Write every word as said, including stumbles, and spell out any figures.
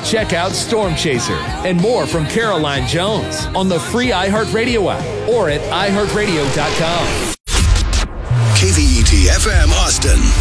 Check out Storm Chaser and more from Caroline Jones on the free iHeartRadio app or at i heart radio dot com. K V E T F M Austin.